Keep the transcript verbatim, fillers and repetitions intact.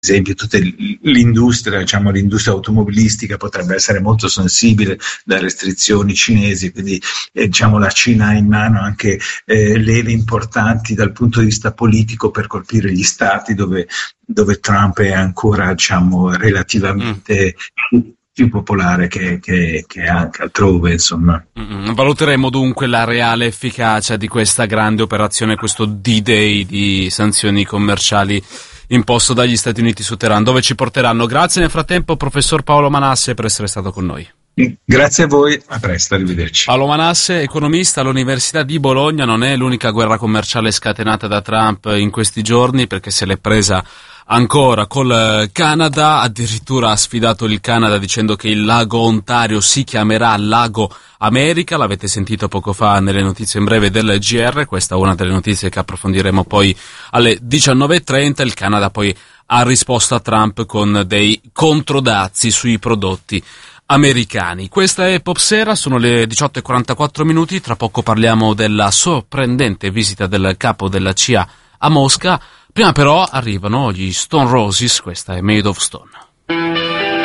esempio tutta l'industria, diciamo l'industria automobilistica potrebbe essere molto sensibile dalle restrizioni cinesi, quindi eh, diciamo la Cina ha in mano anche eh, leve importanti dal punto di vista politico per colpire gli stati dove, dove Trump è ancora diciamo relativamente mm. più popolare che, che, che anche altrove, insomma. Mm, valuteremo dunque la reale efficacia di questa grande operazione, questo D-Day di sanzioni commerciali imposto dagli Stati Uniti su Teheran. Dove ci porteranno? Grazie nel frattempo, professor Paolo Manasse, per essere stato con noi. Grazie a voi, a presto, arrivederci. Paolo Manasse, economista all'Università di Bologna. Non è l'unica guerra commerciale scatenata da Trump in questi giorni, perché se l'è presa ancora col Canada, addirittura ha sfidato il Canada dicendo che il lago Ontario si chiamerà Lago America. L'avete sentito poco fa nelle notizie in breve del G R, questa è una delle notizie che approfondiremo poi alle diciannove e trenta. Il Canada poi ha risposto a Trump con dei controdazi sui prodotti americani. Questa è Popsera, sono le diciotto e quarantaquattro minuti, tra poco parliamo della sorprendente visita del capo della C I A a Mosca. Prima però arrivano gli Stone Roses, questa è Made of Stone.